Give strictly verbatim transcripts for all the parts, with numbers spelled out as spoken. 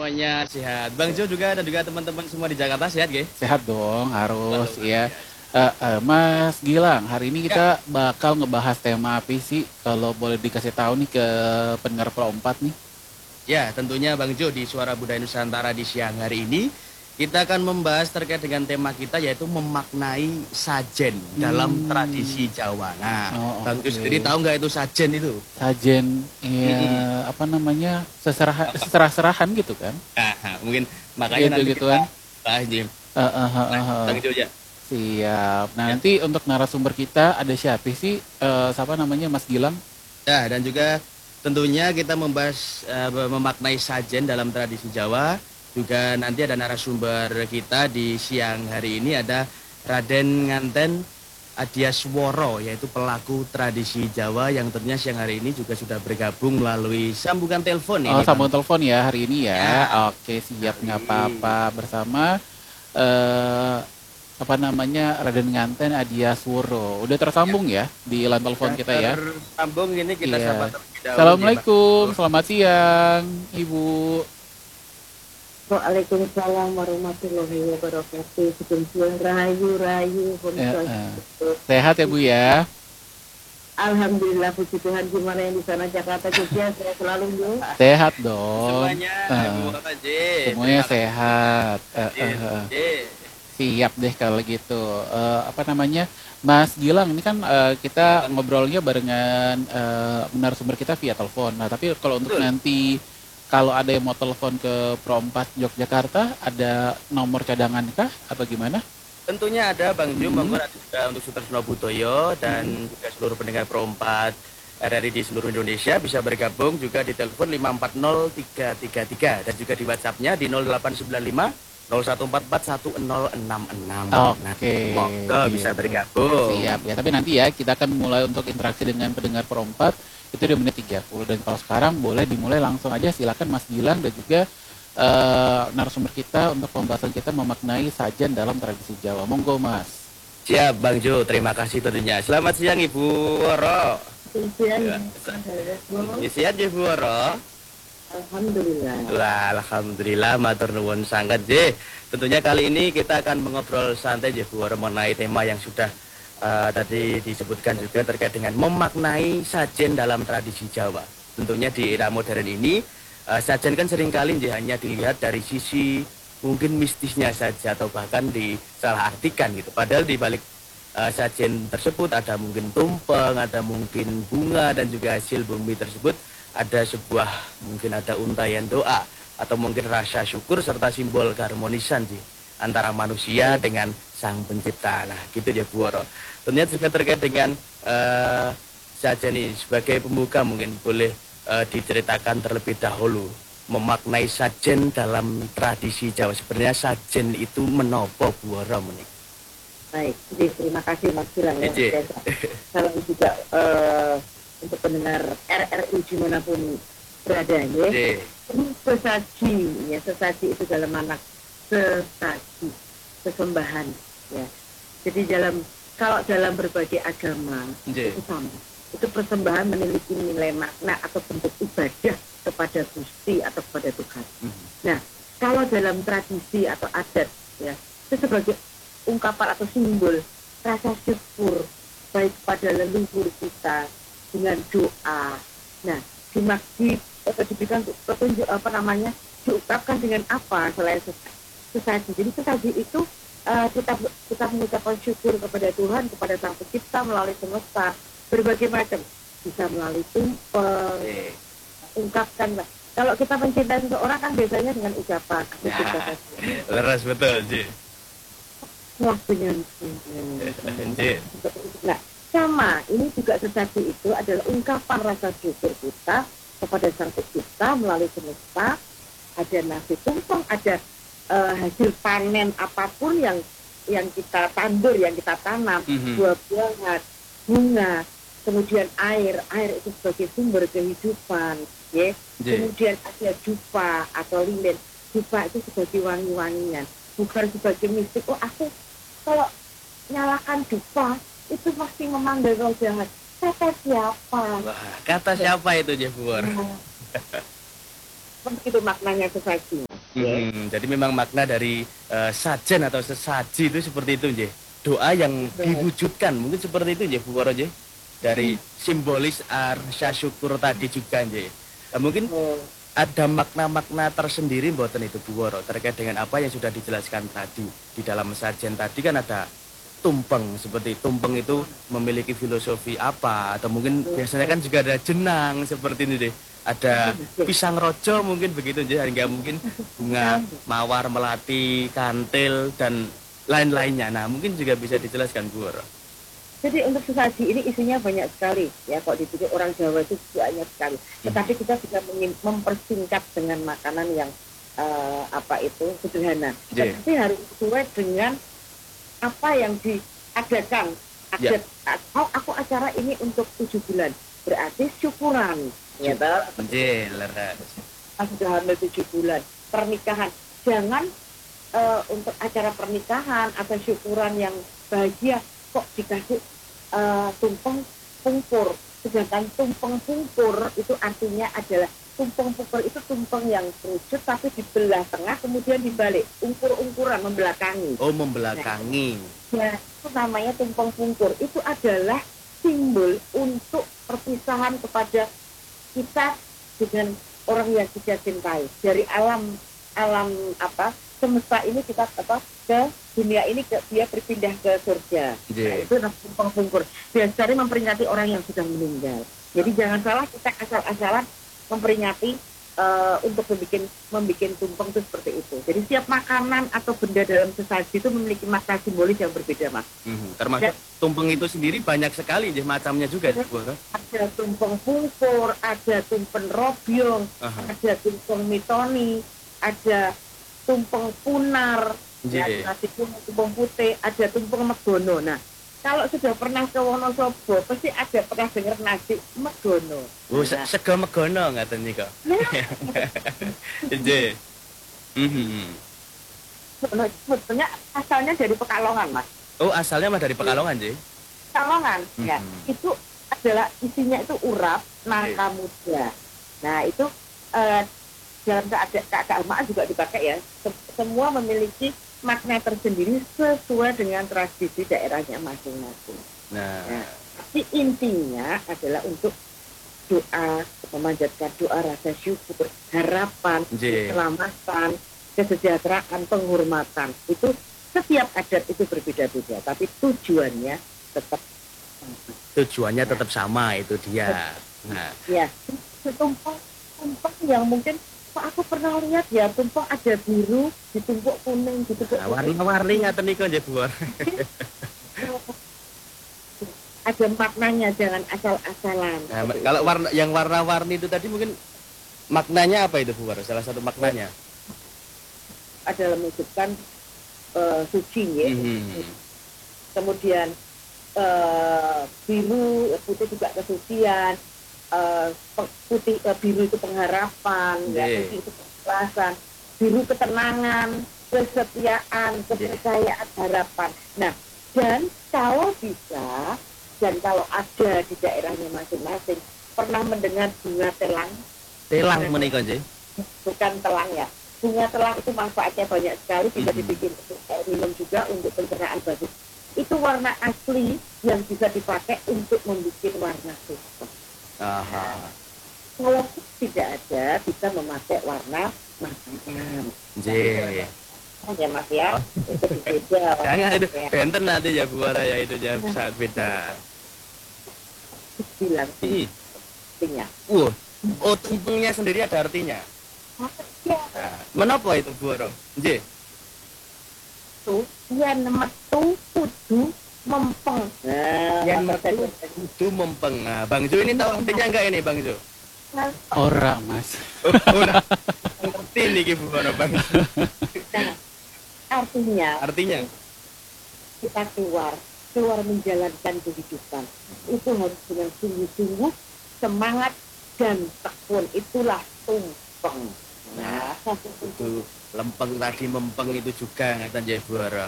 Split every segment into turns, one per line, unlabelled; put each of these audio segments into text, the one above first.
semuanya sehat. Bang Jo juga dan juga teman-teman semua di Jakarta sehat, Ge?
Sehat dong, harus
Waduh,
ya.
ya.
Eh, eh, Mas Gilang, hari ini
Ya,
kita bakal ngebahas tema apa sih? Kalau boleh dikasih tahu nih ke pendengar Pro empat nih.
ya, tentunya Bang Jo di Suara Budaya Nusantara di siang hari ini kita akan membahas terkait dengan tema kita yaitu memaknai sajen dalam
Hmm,
tradisi Jawa. Nah,
oh
Bang Jo sendiri
oke.
tahu nggak itu sajen itu?
Sajen, ya
Mm-mm.
apa namanya, seserah,
Apa?
seserah-serahan gitu kan?
Nah, mungkin makanya nanti kita
Gitu-gituan.
bahas Jim.
Eh, eh, eh,
Nah,
eh, eh.
Bang Jo ya.
Siap. Nah
Ya.
nanti untuk narasumber kita ada siapa sih? Eh, siapa namanya Mas Gilang?
Ya, dan juga tentunya kita membahas eh, memaknai sajen dalam tradisi Jawa. Juga nanti ada narasumber kita di siang hari ini ada Raden Nganten Adyasworo yaitu pelaku tradisi Jawa yang tentunya siang hari ini juga sudah bergabung melalui sambungan telepon
Oh,
ini Bang.
sambungan telepon ya hari ini ya.
Ya,
Oke, siap nggak
sekali.
apa-apa bersama eh apa namanya Raden Nganten Adia Suro. Udah
Ya,
tersambung ya di line telepon
sudah
kita ya.
tersambung ini kita sapa
Iya.
terlebih dahulu ya Bang.
Assalamualaikum, selamat siang, Ibu.
Waalaikumsalam warahmatullahi wabarakatuh. Sugeng rahayu rahayu
Eh,
punten.
eh. Sehat ya Bu ya.
Alhamdulillah puji Tuhan, gimana yang di sana Jakarta Jogja saya selalu Bu.
Sehat dong.
Semuanya
Eh,
Bu Kota J.
semuanya
Terima kasih
sehat. Eh,
J.
eh, eh.
J.
Siap deh kalau gitu. Eh, apa namanya, Mas Gilang ini kan eh, kita ngobrolnya barengan eh, narasumber kita via telepon. Nah, tapi kalau untuk
Betul.
nanti kalau ada yang mau telepon ke Pro empat Yogyakarta, ada nomor cadangan kah atau gimana?
Tentunya ada Bang Jum,
Hmm,
Bang Nur, ada juga untuk Sutersno Butoyo dan
hmm.
juga seluruh pendengar Pro empat R R I di seluruh Indonesia bisa bergabung juga di telepon lima empat nol tiga tiga tiga dan juga di WhatsApp-nya di nol delapan sembilan lima nol satu empat empat satu nol enam enam. Nah,
Oke,
semoga bisa
gitu.
bergabung.
Siap ya. Tapi nanti ya kita akan mulai untuk interaksi dengan pendengar Pro empat itu di menit tiga puluh dan kalau sekarang boleh dimulai langsung aja silakan Mas Gilang dan juga eh, narasumber kita untuk pembahasan kita memaknai sajian dalam tradisi Jawa. Monggo Mas.
Siap Bang Jo, terima kasih tentunya. Selamat siang Ibu Woro.
Kemudian
Ya, ya, sihat ya Ibu Woro.
Alhamdulillah.
Wah, alhamdulillah matur nuwun sangat J. Tentunya kali ini kita akan mengobrol santai J Bu mengenai tema yang sudah eh, tadi disebutkan juga terkait dengan memaknai sajen dalam tradisi Jawa. Tentunya di era modern ini eh, sajen kan seringkali J, hanya dilihat dari sisi mungkin mistisnya saja atau bahkan disalahartikan gitu. Padahal di balik eh, sajen tersebut ada mungkin tumpeng, ada mungkin bunga dan juga hasil bumi tersebut ada sebuah mungkin ada untayan doa atau mungkin rasa syukur serta simbol keharmonisan sih antara manusia dengan sang pencipta. Nah gitu ya Bu Woro. Tentunya juga terkait dengan eh saja nih sebagai pembuka mungkin boleh eh, diceritakan terlebih dahulu memaknai sajen dalam tradisi Jawa. Sebenarnya sajen itu menopo Bu Woro menik.
Baik, jadi terima kasih Mas Gilang ya.
Ije.
Dan salam juga eh, untuk pendengar R R I dimanapun berada ya.
Ije.
Ini sesaji ya, sesaji itu dalam makna sesaji, sesembahan ya. Jadi dalam kalau dalam berbagai agama
Ije.
itu sama. Itu persembahan memiliki nilai makna atau bentuk ibadah kepada Gusti atau kepada Tuhan.
Mhm.
Nah, kalau dalam tradisi atau adat ya, itu sebagai ungkapan atau simbol rasa syukur baik pada leluhur kita dengan doa. Nah, dimaksud atau diberikan petunjuk apa namanya diungkapkan dengan apa selain ses- sesaji. Jadi sesaji itu eh, kita kita mengucapkan syukur kepada Tuhan, kepada Sang Pencipta melalui semesta berbagai macam. Bisa melalui tumpeng,
Ije.
ungkapkan lah. Kalau kita mencintai seseorang kan biasanya dengan ucapan. Aku cinta
Nah,
padamu.
leres betul Ije.
Wah, dengan
Ije.
nah, sama, ini juga sesaji itu adalah ungkapan rasa syukur kita kepada Sang Pencipta melalui semesta. Ada nasi tumpeng, ada eh, hasil panen apapun yang yang kita tandur, yang kita tanam,
Mhm.
buah-buahan, bunga, kemudian air, air itu sebagai sumber kehidupan, ya.
Ije.
Kemudian ada dupa atau lilin, dupa itu sebagai wangi-wangian, bukan sebagai mistik. Oh, aku kalau nyalakan dupa itu pasti memanggil roh jahat. Kata siapa?
Wah, kata siapa itu Ije Bu Woro?
Nah, begitu maknanya sesaji. Ya.
Mhm, jadi memang makna dari eh, sajen atau sesaji itu seperti itu nggih. Doa yang diwujudkan mungkin seperti itu nggih Bu Woro nggih. Dari simbolis uh, rasa syukur tadi juga nggih. Eh, mungkin
Oh,
ada makna-makna tersendiri mboten itu Bu Woro terkait dengan apa yang sudah dijelaskan tadi. Di dalam sajen tadi kan ada tumpeng, seperti tumpeng itu memiliki filosofi apa, atau mungkin biasanya kan juga ada jenang seperti ini deh. Ada pisang rojo mungkin begitu aja, hingga mungkin bunga mawar, melati, kantil dan lain-lainnya. Nah, mungkin juga bisa dijelaskan Bu Woro.
jadi untuk sesaji ini isinya banyak sekali ya, kok dipikir orang Jawa itu banyak sekali. Tetapi kita bisa mengin- mempersingkat dengan makanan yang eh, apa itu sederhana.
Iya.
Tetapi harus sesuai dengan apa yang diadakan.
Ya.
Adat, oh, aku acara ini untuk tujuh bulan, berarti syukuran. Ya, toh?
Nggih, leres.
Pas sudah hamil tujuh bulan, pernikahan. Jangan eh, untuk acara pernikahan atau syukuran yang bahagia kok dikasih eh, tumpeng pungkur. Sedangkan tumpeng pungkur itu artinya adalah tumpeng pungkur itu tumpeng yang kerucut tapi dibelah tengah kemudian dibalik, ungkur-ungkuran membelakangi.
Oh, membelakangi.
Ya, itu namanya tumpeng pungkur. Itu adalah simbol untuk perpisahan kepada kita dengan orang yang kita cintai. Dari alam alam apa semesta ini kita apa ke dunia ini ke, dia berpindah ke surga.
Iya.
Nah, itu adalah tumpeng pungkur. Biasanya memperingati orang yang sudah meninggal. Jadi jangan salah kita asal-asalan memperingati eh, untuk membuat membuat tumpeng itu seperti itu. Jadi setiap makanan atau benda dalam sesaji itu memiliki makna simbolis yang berbeda, Mas.
Mhm, termasuk tumpeng itu sendiri banyak sekali nggih macamnya juga Bu Woro.
Ada tumpeng pungkur, ada tumpeng robyong,
Aha.
ada tumpeng mitoni, ada tumpeng punar, ya,
Nggih.
nasi kuning, tumpeng putih, ada tumpeng megono. Nah, kalau sudah pernah ke Wonosobo, pasti ada pernah dengar nasi megono.
Oh, se-
Nah,
sego megono ngaten nika.
nah,
Nggih. Mhm.
megono sebetulnya asalnya dari Pekalongan, Mas.
Oh, asalnya mah dari Pekalongan, nggih.
Pekalongan, ya,
Mhm.
itu adalah isinya itu urap, nangka muda. Nah, itu eh, dalam keada- keagamaan juga dipakai ya. Sem- Semua memiliki makna tersendiri sesuai dengan tradisi daerahnya masing-masing.
Nah,
Nah, tapi intinya adalah untuk doa, memanjatkan doa rasa syukur, harapan,
Nggih.
keselamatan, kesejahteraan, penghormatan. Itu setiap adat itu berbeda-beda, tapi tujuannya tetap sama.
tujuannya tetap sama itu dia. Nah,
Ya, tumpeng tumpeng yang mungkin kok aku pernah lihat ya tumpeng ada biru, ditumpuk kuning, ditumpuk
nah, warna-warni ngaten nika nggih Bu Woro.
ada maknanya, jangan asal-asalan.
Nah, ma- kalau warna yang warna-warni itu tadi mungkin maknanya apa itu Bu Woro? Salah satu maknanya.
Adalah menunjukkan eh, suci ya.
Mhm.
Kemudian eh, biru, putih juga kesucian, eh, pe- putih eh, biru itu pengharapan, ya,
Nggih.
putih itu keikhlasan, biru ketenangan, kesetiaan, kepercayaan, harapan. Nah, dan kalau bisa dan kalau ada di daerahnya masing-masing pernah mendengar bunga telang,
Telang menika nggih.
bukan telang ya. Bunga telang itu manfaatnya banyak sekali, bisa
Mhm.
dibikin untuk air minum juga, untuk pencernaan bagus. Itu warna asli yang bisa dipakai untuk membuat warna susu.
Aha.
Kalau tidak ada, bisa memakai warna makanan.
Nggih.
Oh ya Mas ya, itu beda.
Jangan itu
Ya,
benten nanti ya Bu Woro ya itu ya sangat beda.
bilang
Ih,
artinya.
uh, oh tumpengnya sendiri ada artinya.
Ya,
Nah, menapa itu Bu Woro? Nggih.
itu yang metu kudu mempeng. Nah,
Yang
maka
metu kudu mempeng. Nah, Bang Jo ini tahu artinya enggak ini Bang Jo?
saya-
Ora, Mas.
Oh, ora. Ngerti niki Bu Woro Bang.
Nah, artinya
Artinya
kita keluar keluar menjalankan kehidupan itu harus dengan sungguh-sungguh, semangat dan tekun, itulah tumpeng. Nah,
itu lempeng tadi mempeng itu juga ngaten nggih Bu Woro.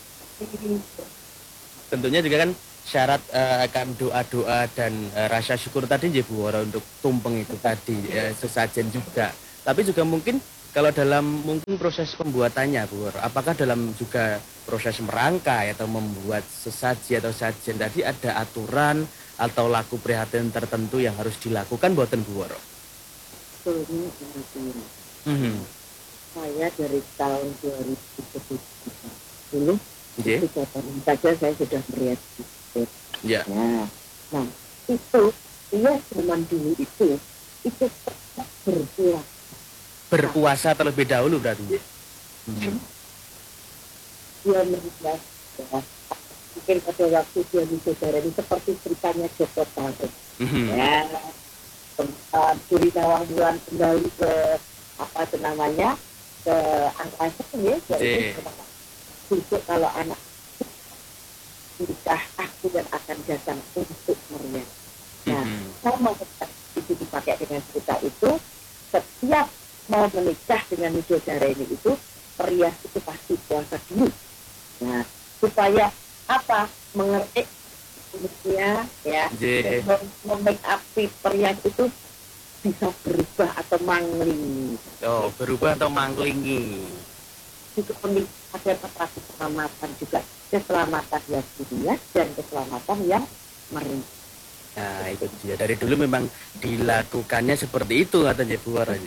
Tentunya juga kan syarat eh, akan doa-doa dan eh, rasa syukur tadi nggih Bu Woro untuk tumpeng itu tadi ya, sesajen juga. Tapi juga mungkin kalau dalam mungkin proses pembuatannya Bu Woro, apakah dalam juga proses merangkai atau membuat sesaji atau sajian tadi ada aturan atau laku prihatin tertentu yang harus dilakukan buatan Bu Woro?
Sebetulnya aturan.
Mhm.
Saya dari tahun dua ribu tujuh dulu
Nggih.
tiga tahun saja saya sudah melihat itu.
Ya.
Nah, nah itu dia zaman dulu itu itu tetap berpuasa.
Berpuasa terlebih dahulu berarti. Mhm.
Dia melihat ya, mungkin pada waktu dia di saudara ini seperti ceritanya Joko Taruk.
Mhm.
Ya, tempat curi tawang bulan kembali ke apa itu namanya ke angkasa ya,
Iya.
yaitu untuk kalau anak nikah aku yang akan datang untuk meriah. Nah,
Mhm.
sama seperti itu dipakai dengan cerita itu, setiap mau menikah dengan widodara ini itu, perias itu pasti puasa dulu. Nah, supaya apa? Mengerti uniknya ya,
Iya.
mem-make up perias itu bisa berubah atau mangling.
Oh, berubah atau mangklingi.
Itu penting ada petrasi keselamatan juga, keselamatan yang dunia dan keselamatan yang meri.
Nah, itu dia. Dari dulu memang dilakukannya seperti itu katanya Bu Woro.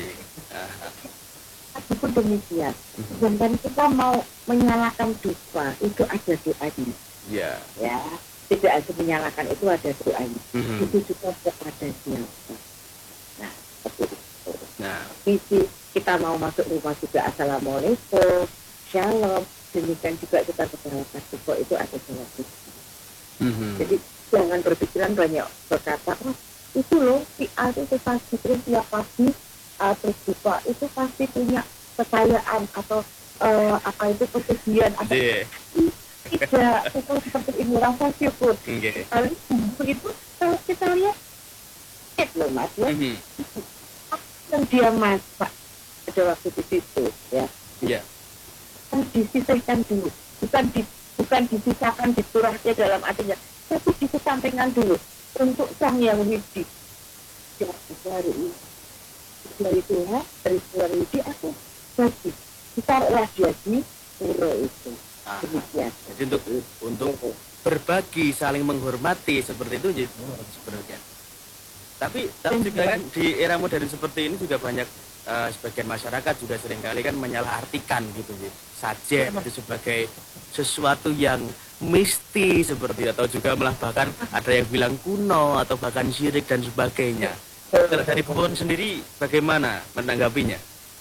Meskipun demikian, dan kita mau menyalakan dupa itu ada doanya,
Ya.
ya. Tidak hanya menyalakan itu ada doanya.
Mhm.
Itu juga kepada siapa. Nah, seperti itu.
Nah,
Visi kita mau masuk rumah juga assalamualaikum, shalom. Demikian juga kita berdoa dupa itu ada doanya.
mhm.
Jadi jangan berpikiran banyak berkata, oh itu loh si A itu pasti terus tiap pagi uh, terus dupa itu pasti punya kekayaan atau uh, apa itu kesedihan atau
Iya.
tidak itu seperti ini rasa syukur.
Nggih.
Kalau begitu kalau kita lihat lihat loh mas ya
Mhm.
yang dia masak pada waktu di situ ya
Iya.
kan disisihkan dulu, bukan di, bukan disisakan diturahnya dalam artinya, tapi dikesampingkan dulu untuk sang yang widi. Ya, dari dari Tuhan, dari Tuhan widi aku bagi. Ditaruhlah dia di pura itu.
Ah,
Demikian.
jadi untuk untuk berbagi, saling menghormati seperti itu jadi sebenarnya. Tapi tapi juga kan di era modern seperti ini juga banyak eh, sebagian masyarakat juga seringkali kan menyalahartikan gitu ya. Sajen itu sebagai sesuatu yang misti seperti atau juga malah bahkan ada yang bilang kuno atau bahkan syirik dan sebagainya. Kalau dari Bu Woro sendiri bagaimana menanggapinya?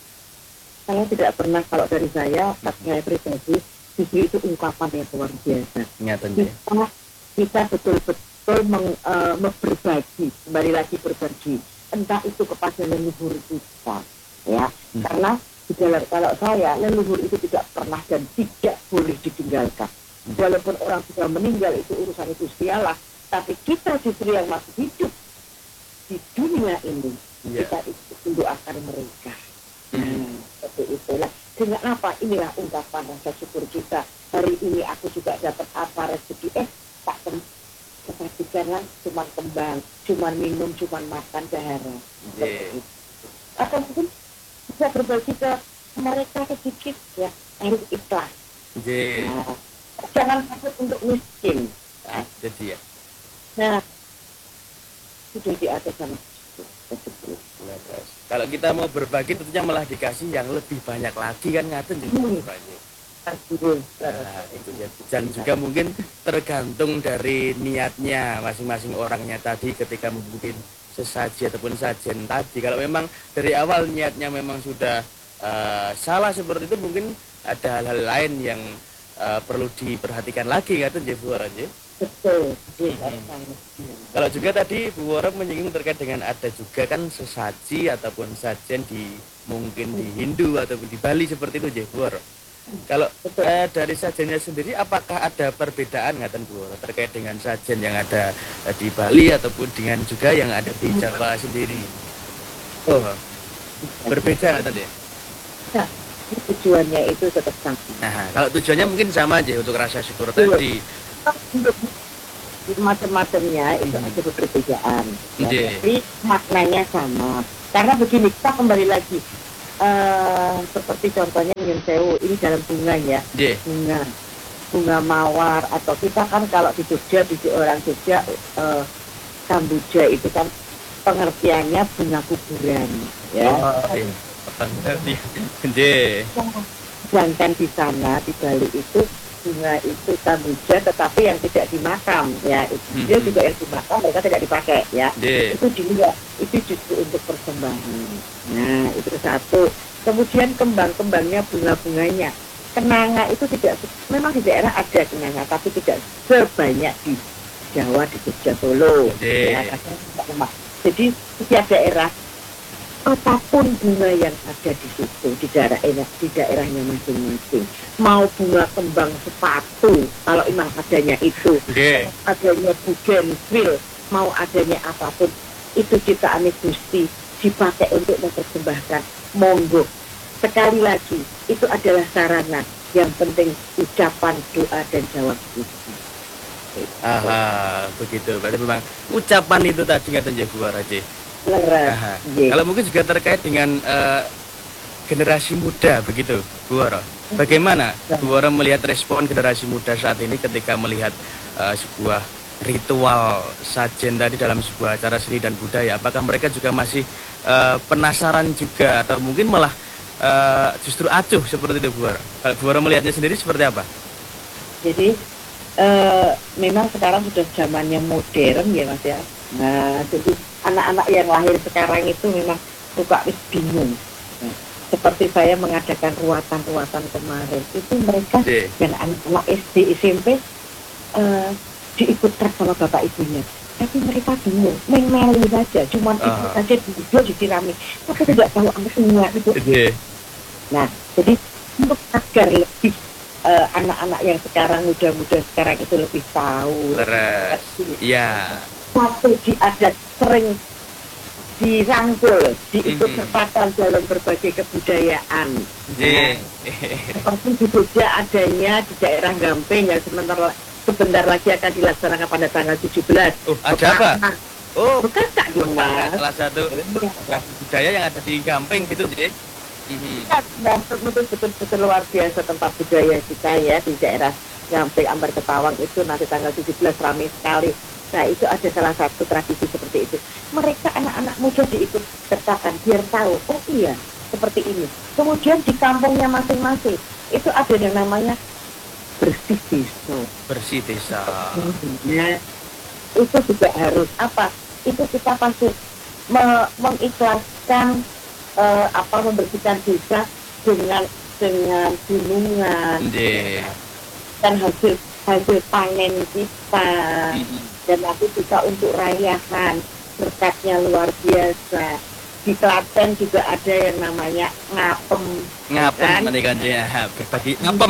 Saya tidak pernah kalau dari saya, saya pribadi, justru itu ungkapan yang luar biasa.
Nyatanya.
Kita, kita betul-betul meng, uh, berbagi, kembali lagi berbagi, entah itu kepada leluhur kita, ya,
Hmm.
karena di dalam kalau saya leluhur itu tidak pernah dan tidak boleh ditinggalkan. Walaupun orang sudah meninggal itu urusan itu sialah, tapi kita justru yang masih hidup di dunia ini,
Iya.
kita itu mendoakan mereka.
Hmm.
Nah, seperti itulah. Dengan apa? Inilah ungkapan rasa syukur kita. Hari ini aku juga dapat apa rezeki. Eh, tak kesaksikanlah cuma kembang, cuma minum, cuma makan sehari.
Iya.
Atau mungkin bisa berbagi ke mereka sedikit ya, harus ikhlas.
Iya.
Nah, jangan takut untuk miskin.
Ah, jadi ya.
Nah, sudah di atas sama.
Nah, terus, kalau kita mau berbagi tentunya malah dikasih yang lebih banyak lagi kan ngaten juga
Hmm.
banyak.
Aduh,
Nah, itu ya. Dan juga mungkin tergantung dari niatnya masing-masing orangnya tadi ketika mungkin sesaji ataupun sajen tadi. Kalau memang dari awal niatnya memang sudah uh, salah seperti itu, mungkin ada hal-hal lain yang uh, perlu diperhatikan lagi ngaten ya Bu Woro ya.
betul.
Kalau juga tadi Bu Woro menyinggung terkait dengan ada juga kan sesaji ataupun sajen di mungkin di Hindu ataupun di Bali seperti itu ya Bu Woro. Kalau eh, dari sajennya sendiri apakah ada perbedaan ngaten Bu Woro terkait dengan sajen yang ada eh, di Bali ataupun dengan juga yang ada di Jawa sendiri? Oh, berbeda ngaten ya.
Nah, tujuannya itu tetap sama.
Nah, kalau tujuannya mungkin sama aja untuk rasa syukur tadi.
Untuk macam-macamnya itu
Hmm.
ada perbedaan. Ya,
Iya.
tapi maknanya sama. Karena begini, kita kembali lagi. eh, seperti contohnya Nyun Sewu ini dalam bunga ya,
Nggih.
bunga bunga mawar, atau kita kan kalau di Jogja, di orang Jogja eh, Kambuja itu kan pengertiannya bunga kuburan ya.
Oh, iya. Ngerti. Nggih.
Sedangkan di sana di Bali itu bunga itu Kambuja tetapi yang tidak dimakam ya, itu
Hmm.
dia juga yang dimakam mereka tidak dipakai ya.
Nggih.
Itu juga itu justru untuk persembahan. Nah itu satu. Kemudian kembang-kembangnya, bunga-bunganya, kenanga itu tidak, memang di daerah ada kenanga tapi tidak sebanyak di Jawa, di Jogja, Solo ya,
Nggih.
kadang tidak lemah. Jadi setiap daerah apapun bunga yang ada di situ di daerah di daerahnya masing-masing, mau bunga kembang sepatu kalau memang adanya itu,
Nggih.
adanya bugenvil, mau adanya apapun itu ciptaan Gusti dipakai untuk mempersembahkan, monggo. Sekali lagi itu adalah sarana, yang penting ucapan doa dan jawab Gusti.
Aha, begitu. Berarti memang ucapan itu tadi kata Bu Wara.
Leres.
Aha.
Nggih.
Kalau mungkin juga terkait dengan eh, generasi muda begitu, Bu Wara. Bagaimana Bu Wara melihat respon generasi muda saat ini ketika melihat eh, sebuah ritual sajen tadi dalam sebuah acara seni dan budaya? Apakah mereka juga masih eh, penasaran juga atau mungkin malah eh, justru acuh seperti itu Bu Wara? Kalau Bu Wara melihatnya sendiri seperti apa?
Jadi eh, memang sekarang sudah zamannya modern ya Mas ya. Nah, jadi anak-anak yang lahir sekarang itu memang suka wis bingung. Nah, seperti saya mengadakan ruatan-ruatan kemarin, itu mereka
Nggih.
dan anak-anak S D, S M P eh, diikut trek sama bapak ibunya. Tapi mereka bingung, main-main saja, cuman
Ah.
ikut saja di video disirami. Tapi tidak tahu artinya itu.
Nggih.
Nah, jadi untuk agar lebih eh, anak-anak yang sekarang muda-muda sekarang itu lebih tahu.
Leres. Iya.
Waktu diadat sering dirangkul, diikut
Mhm.
sertakan dalam berbagai kebudayaan.
Nggih.
Seperti di Jogja adanya di daerah Gamping yang sebentar sebentar lagi akan dilaksanakan pada tanggal tujuh belas.
Oh, ada apa?
Nah,
Oh,
bukan tak
merupakan
Mas?
salah satu budaya yang ada di Gamping gitu, Nggih. Mhm.
Nah, betul-betul luar biasa tempat budaya kita ya di daerah Gamping, Ambar Ketawang itu nanti tanggal tujuh belas ramai sekali. Nah itu ada salah satu tradisi seperti itu. Mereka anak-anak muda diikut sertakan biar tahu, oh iya seperti ini. Kemudian di kampungnya masing-masing itu ada yang namanya bersih desa.
Bersih desa.
Nah, itu juga harus apa? Itu kita pasti me- mengikhlaskan eh, apa membersihkan desa dengan dengan gunungan
Nggih.
dan hasil hasil panen kita.
Mhm.
Dan nanti juga untuk rayahan berkatnya luar biasa. Di Klaten juga ada yang namanya ngapem.
Ngapem
Kan?
nanti kan ya, berbagi ngapem.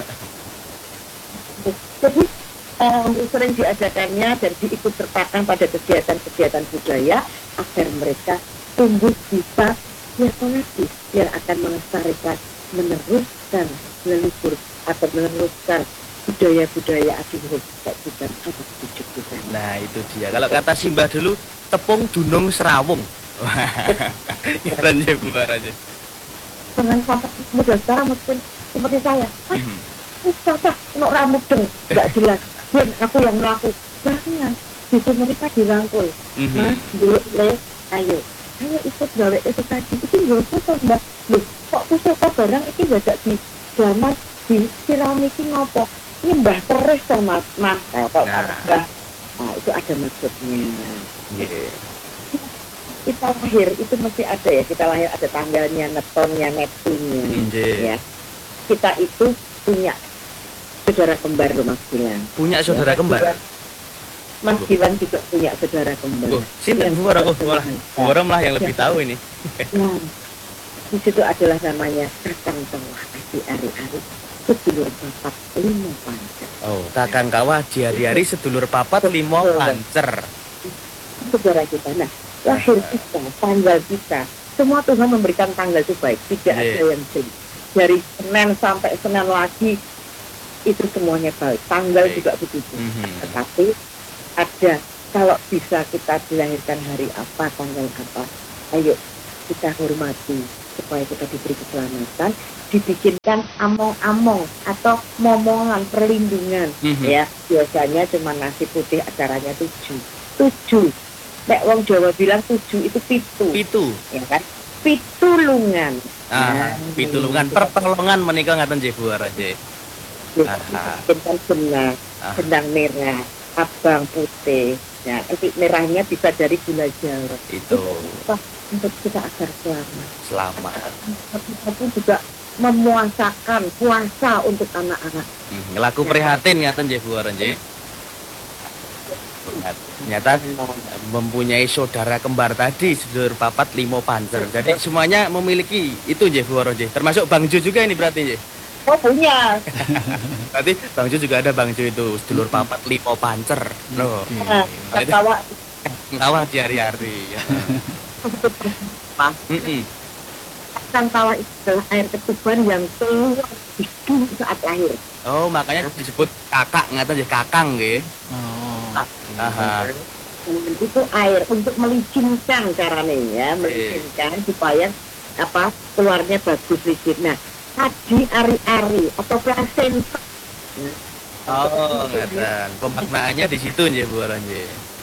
Jadi eh, sering diadakannya dan diikut sertakan pada kegiatan-kegiatan budaya agar mereka tumbuh bisa siapa lagi yang akan melestarikan, meneruskan leluhur atau meneruskan budaya-budaya adiluhur kita juga ada di Jogja.
Nah, itu dia. Kalau kata Simbah dulu, tepung dunung serawung. Wah, keren ya Bu Wara.
Dengan sampai muda sekarang mungkin seperti saya, ah,
Mhm.
ini cocok, nuk rambut dong, nggak jelas. Dan aku yang melaku, jangan, bisa mereka dirangkul.
Mhm.
Mas, dulu, le, ayo, ayo ikut gawe itu tadi. Itu nggak foto, mbak. Loh, kok pusaka barang ini nggak di zaman di siramiki ngopo. Ini mbah terus toh, mas, mas. Nah, kok
Nah.
mbah. Nah, itu ada maksudnya.
Nggih.
Kita lahir itu mesti ada ya, kita lahir ada tanggalnya, netonnya, neptunnya.
Nggih.
Ya, kita itu punya saudara kembar loh Mas Gilang.
Punya saudara kembar.
Mas Gilang juga punya saudara kembar.
Oh, sinten Bu Wara? Oh, malah Bu Wara malah yang lebih tahu ini.
Nah, di situ adalah namanya kakang tengah adi ari-ari sedulur papat lima pancer.
Oh, takkan kawah di hari-hari sedulur papat limo pancer.
Saudara kita. Nah, lahir kita, tanggal kita, semua Tuhan memberikan tanggal itu baik, tidak
Iya.
ada yang jelek. Dari Senin sampai Senin lagi itu semuanya baik. Tanggal
Baik.
juga begitu.
Mhm.
Tetapi ada, kalau bisa kita dilahirkan hari apa, tanggal apa, ayo kita hormati, supaya kita diberi keselamatan, dibikinkan among-among atau momongan perlindungan.
Mhm.
Ya, biasanya cuma nasi putih, acaranya tujuh. Tujuh. Nek wong Jawa bilang tujuh itu pitu,
Pitu.
ya kan? Pitulungan.
Ah, pitulungan pertolongan menika ngaten nggih Bu Wara nggih. Aha.
Bikinkan benang,
Ah.
benang merah, abang putih. Ya, nanti merahnya bisa dari gula jawa.
Itu
Wah, untuk kita agar selamat.
selamat.
Kita pun juga memuasakan puasa untuk anak-anak.
Hmm, ngelaku prihatin ngaten nggih Bu Wara nggih. Ternyata mempunyai saudara kembar tadi sedulur papat limo pancer. Jadi semuanya memiliki itu nggih Bu Wara nggih. Termasuk Bang Jo juga ini berarti nggih.
Oh punya.
Berarti Bang Jo juga ada Bang Jo itu sedulur papat limo pancer. Loh,
Nah, ketawa
ngawal di hari-hari. Ya.
Pak.
Mm-mm.
Kacang tawa itu adalah air ketuban yang keluar itu saat lahir.
Oh, makanya disebut kakak ngaten nggih, kakang nggih.
Oh.
Aha.
Dan itu air untuk melicinkan caranya ya, melicinkan supaya apa keluarnya bagus licin. Nah, tadi ari-ari atau plasenta.
Oh, ngaten. Pemaknaannya di situ nggih Bu Wara nggih.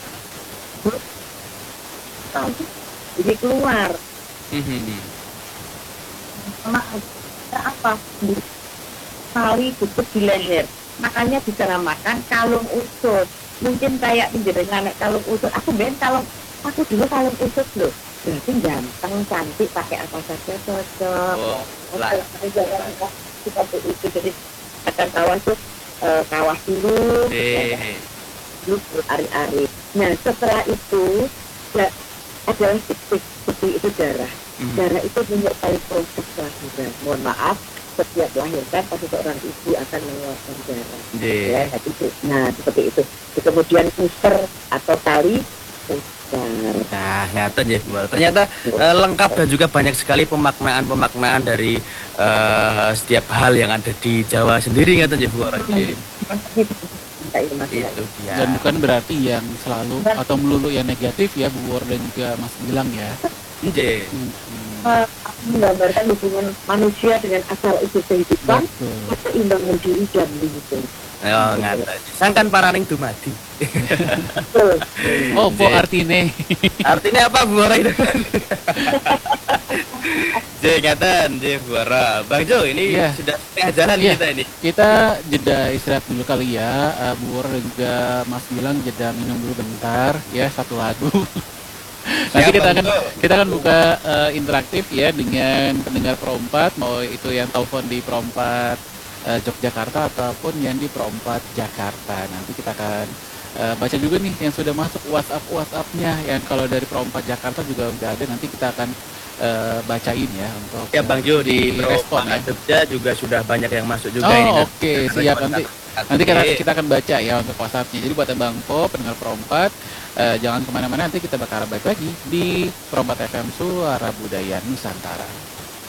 Jadi keluar
Mhm.
sama ada apa? Tali cukup di leher. Makanya dinamakan kalung usut. Mungkin kayak penjenengan nek kalung usut. Aku ben kalung aku dulu kalung usut loh. Berarti ganteng, cantik, pakai apa saja cocok.
Oh, lah.
Kalau pakai jalan seperti itu, jadi akan kawah tuh eh, kawah dulu, ya,
Eh,
dulu ari-ari. Nah setelah itu ya, adalah titik seperti itu darah.
mhm.
Darah itu menyertai proses kelahiran. Mohon maaf, setiap melahirkan pasti seorang ibu akan mengeluarkan darah.
Nggih.
Ya, tadi itu. Nah seperti itu. Kemudian puser atau tali puser.
Nah, ngaten nggih Bu Wara. Ternyata eh, lengkap dan juga banyak sekali pemaknaan-pemaknaan dari eh, setiap hal yang ada di Jawa sendiri ngaten nggih Bu Wara nggih. Itu dia.
Dan bukan berarti yang selalu atau melulu yang negatif ya Bu Wor dan juga Mas Gilang ya.
Nggih.
Hmm,
Menggambarkan hubungan manusia dengan asal usul kehidupan,
betul.
keseimbangan diri dan lingkungan.
Oh, ngaten. Sangkan paraning dumadi.
Betul.
Oh, po
Nggih.
artine.
Artinya apa Bu Wara itu? Nggih, ngaten nggih Bu Wara. Bang Jo, ini
Iya.
sudah setengah jalan
Iya.
kita ini.
Kita jeda istirahat dulu kali ya. Uh, Bu Wor dan juga Mas Gilang jeda minum dulu bentar ya, satu lagu. Nanti
Siap,
kita
Bang
akan
Jo.
kita akan buka uh, interaktif ya dengan pendengar Perompat, mau itu yang telepon di Perompat uh, Yogyakarta ataupun yang di Perompat Jakarta. Nanti kita akan uh, baca juga nih yang sudah masuk WhatsApp WhatsAppnya. Yang kalau dari Perompat Jakarta juga udah ada. Nanti kita akan uh, bacain ya untuk
Ya Bang Jo di
respon
Perompak
ya.
Jogja juga sudah banyak yang masuk juga ini.
Oh oke siap, nanti nanti kita,
Oke.
kita akan baca ya untuk WhatsAppnya. Jadi buat Bang Po pendengar Perompat, eh, jangan kemana-mana, nanti kita bakal balik lagi di Perompat F M Suara Budaya Nusantara.